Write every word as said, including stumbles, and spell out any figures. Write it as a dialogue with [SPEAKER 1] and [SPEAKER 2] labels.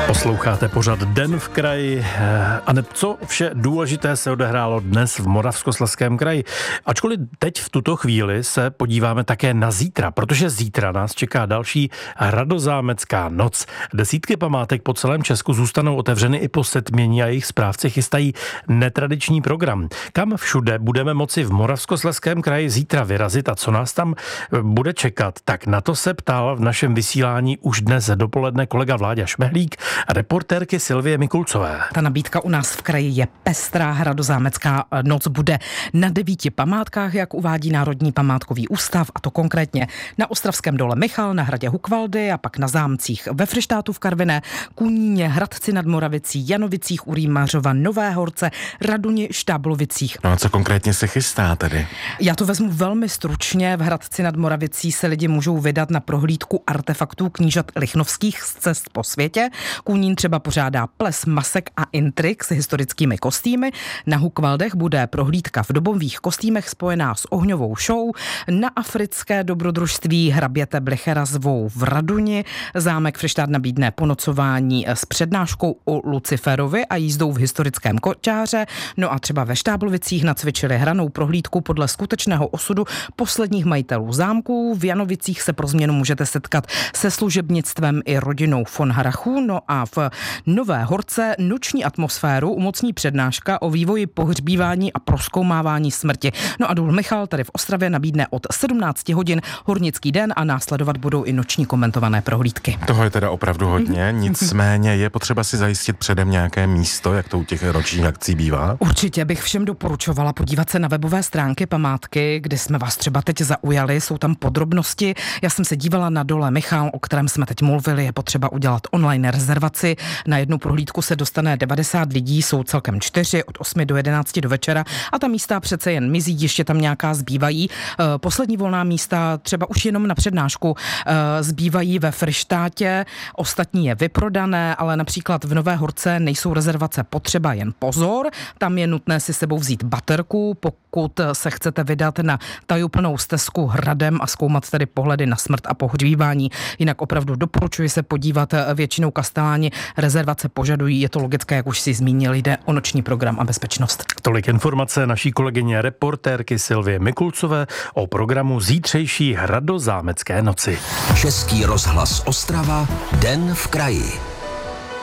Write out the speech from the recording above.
[SPEAKER 1] Posloucháte pořad Den v kraji. A ne, co vše důležité se odehrálo dnes v Moravskoslezském kraji. Ačkoliv teď v tuto chvíli se podíváme také na zítra, protože zítra nás čeká další Hradozámecká noc. Desítky památek po celém Česku zůstanou otevřeny i po setmění a jejich správci chystají netradiční program. Kam všude budeme moci v Moravskoslezském kraji zítra vyrazit a co nás tam bude čekat, tak na to se ptal v našem vysílání už dnes dopoledne kolega Vláďa Šmehlík a reportérky Silvie Mikulcové.
[SPEAKER 2] Ta nabídka u nás v kraji je pestrá. Hradozámecká noc bude na devíti památkách, jak uvádí Národní památkový ústav, a to konkrétně na Ostravském dole Michal, na hradě Hukvaldy a pak na zámcích ve Fryštátu v Karviné, Kuníně, Hradci nad Moravicí, Janovicích u Rýmařova, Nové Horce, Raduni, Štáblovicích.
[SPEAKER 3] No a co konkrétně se chystá tady?
[SPEAKER 2] Já to vezmu velmi stručně. V Hradci nad Moravicí se lidi můžou vydat na prohlídku artefaktů knížat Lichnovských z cest po světě. Kunín třeba pořádá ples masek a intrik s historickými kostýmy. Na Hukvaldech bude prohlídka v dobových kostýmech spojená s ohňovou show. Na africké dobrodružství hraběte Blichera zvou v Raduni. Zámek Fryštát nabídne ponocování s přednáškou o Luciferovi a jízdou v historickém kočáře. No a třeba ve Štáblovicích nacvičili hranou prohlídku podle skutečného osudu posledních majitelů zámků. V Janovicích se pro změnu můžete setkat se služebnictvem i rodinou von Harachů. No a v Nové Horce noční atmosféru umocní přednáška o vývoji pohřbívání a prozkoumávání smrti. No a důl Michal tady v Ostravě nabídne od sedmnácti hodin hornický den a následovat budou i noční komentované prohlídky.
[SPEAKER 3] Toho je teda opravdu hodně, nicméně je potřeba si zajistit předem nějaké místo, jak to u těch ročních akcí bývá.
[SPEAKER 2] Určitě bych všem doporučovala podívat se na webové stránky památky, kde jsme vás třeba teď zaujali, jsou tam podrobnosti. Já jsem se dívala na dole Michal, o kterém jsme teď mluvili, je potřeba udělat online rezervaci. Na jednu prohlídku se dostane devadesát lidí, jsou celkem čtyři, od osmi do jedenácti do večera a ta místa přece jen mizí, ještě tam nějaká zbývají. Poslední volná místa třeba už jenom na přednášku zbývají ve Fryštátě, ostatní je vyprodané, ale například v Nové Horce nejsou rezervace potřeba, jen pozor, tam je nutné si sebou vzít baterku, pokud se chcete vydat na tajuplnou stezku hradem a zkoumat tedy pohledy na smrt a pohřbívání. Jinak opravdu doporučuji se podívat, většinou kasteláni rezervace požadují, je to logické, jak už si zmínili, jde o noční program a bezpečnost.
[SPEAKER 1] Tolik informace naší kolegyně reportérky Silvie Mikulcové o programu zítřejší Hradozámecké noci.
[SPEAKER 4] Český rozhlas Ostrava, Den v kraji.